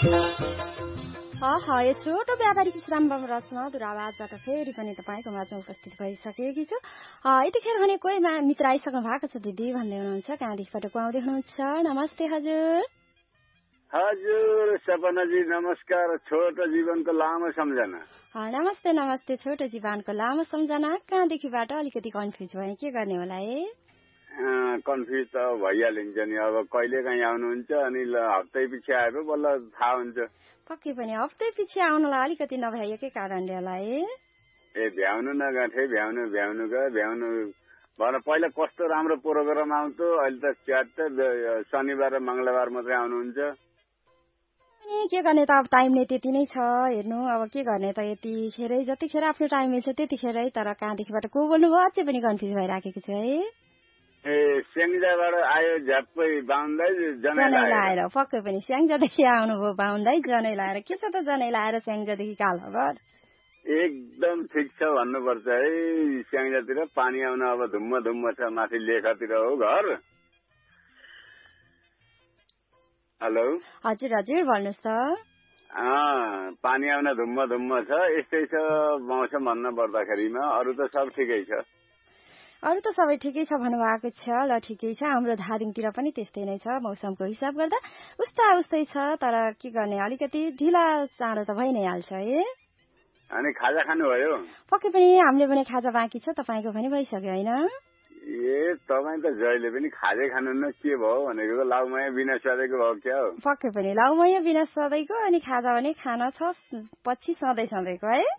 यो छोटो व्यापारिक विश्राम रचना दुरावाजबाट फेरि पनि तपाईँको माझमा उपस्थित भइसकेकी छु। यतिखेर भने कोही मित्र आइसक्नु भएको छ दिदी भन्दै हुनुहुन्छ, कहाँदेखिबाट को आउँदै हुनुहुन्छ? नमस्ते हजुर। हजुर सपनाजी नमस्कार। छोटो जीवनको लामो सम्झना। नमस्ते नमस्ते। छोटो जीवनको लामो सम्झना कहाँदेखिबाट? अलिकति कन्फ्युज भएँ, के गर्ने होला है? कन्फ्युज त भइहालिन्छ नि। अब कहिले काहीँ आउनुहुन्छ अनि हप्तै पछि आएको बल्ल थाहा हुन्छ। पक्कै पनि हप्तै पछि आउनलाई अलिकति नभएकै कारणले होला है? भ्याउनु नगाँथे भ्याउनु भन पहिला कस्तो राम्रो प्रोग्राम आउँथ्यो, अहिले त च्याट शनिबार र मंगलबार मात्रै आउनुहुन्छ। अनि के गर्ने त, अब टाइम नै त्यति नै छ। हेर्नु अब के गर्ने त, यतिखेरै जतिखेर आफ्नो टाइम मिल्छ त्यतिखेरै। तर कहाँदेखिबाट को बोल्नुभयो अझै पनि कन्फ्युज भइराखेको छु है। स्याङ्जाबाट आयो झ्याप्पै बाहुन्दै जनै लाएर। पक्कै पनि स्याङ्जादेखि आउनुभयो बाहुन्दै जनै लाएर। के छ त जनै लाएर स्याङ्जादेखि कालहबर? एकदम ठिक छ भन्नुपर्छ है। स्याङ्जातिर पानी आउन अब धुम्म छ, माथि लेखतिर हो घर। हेलो हजुर हजुर भन्नुहोस् त। पानी आउन धुम्म छ, यस्तै छ मौसम भन्न पर्दाखेरिमा। अरू त सब ठिकै छ। अरू त सबै ठिकै छ भन्नुभएको छ। ल ठिकै छ, हाम्रो धादिङतिर पनि त्यस्तै नै छ। मौसमको हिसाब गर्दा उस्तै छ, तर के गर्ने अलिकति ढिला चाँडो त भइ नै हाल्छ है। अनि खाजा खानुभयो? पक्कै पनि हामीले पनि खाजा बाँकी छ, तपाईँको पनि भइसक्यो होइन? तपाईँ त जहिले पनि खाजै खानु न, के भयो भनेको लाउमाया बिना सधैँको भयो क्या हो? पक्कै पनि लाउमाया बिना सधैँको, अनि खाजा भने खाना छ पछि सधैँको है।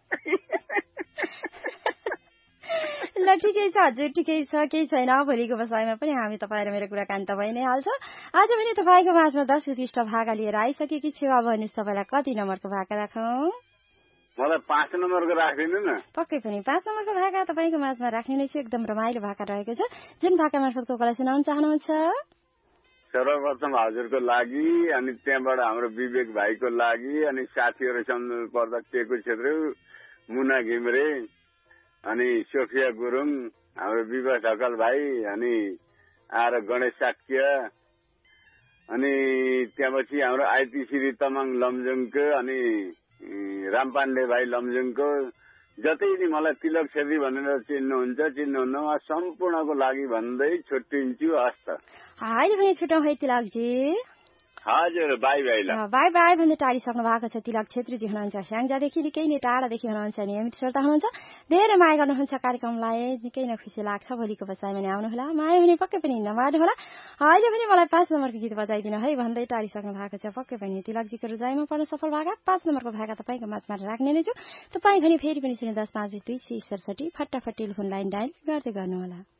ल ठिकै छ हजुर, ठिकै छ, केही छैन। भोलिको बसाइमा पनि हामी तपाईँ र मेरो कुराकानी त भइ नै हाल्छ। आज पनि तपाईँको माझमा 10 उत्कृष्ट भाका लिएर आइसकेकी छु। अब भन्नुहोस् तपाईँलाई कति नम्बरको भाका राखौँ? मलाई 5 नम्बरको राखिदिनु न। पक्कै पनि 5 नम्बरको भाका तपाईँको माझमा राख्ने नै छु। एकदम रमाइलो भाका रहेको छ। जुन भाका मार्फत कोही सुनाउन चाहनुहुन्छ? सर्वप्रथम हजुरको लागि, अनि त्यहाँबाट हाम्रो विवेक भाइको लागि, अनि साथीहरू सम्झनु पर्दा टेकु छेत्री, मुना घिमरे, अनि सोफिया गुरुङ, हाम्रो विवाह ढकाल भाइ, अनि आएर गणेश साक्य, अनि त्यहाँपछि हाम्रो आइटिसी तमाङ लमजुङको, अनि रामपाण्डे भाइ लमजुङको, जति नि मलाई तिलक छेत्री भनेर चिन्नुहुन्छ चिन्नुहुन्न, सम्पूर्णको लागि भन्दै छुट्टिन्छु। हस्त अहिले पनि छुट्याउँ है तिलकजी। हजुर बाई बाई। ल बाई बाई भन्दै टाढिसक्नु भएको छ तिलक छेत्रीजी हुनुहुन्छ। स्याङ्जादेखि निकै नै टाढादेखि हुनुहुन्छ, नियमित श्रोता हुनुहुन्छ, धेरै माया गर्नुहुन्छ कार्यक्रमलाई। निकै नै खुसी लाग्छ। भोलिको बसाइमा नि आउनुहोला, माया भने पक्कै पनि नमार्नुहोला। अहिले पनि मलाई 5 नम्बरको गीत बजाइदिनु है भन्दै टाढिसक्नु भएको छ। पक्कै पनि तिलकजीको रुजाइमा पर्न सफल भाका 5 नम्बरको भाका तपाईँको माझमा राख्ने नै छु। तपाईँ भने फेरि पनि 010 520 67 फटाफट टेलिफोन लाइन डायल गर्दै गर्नुहोला।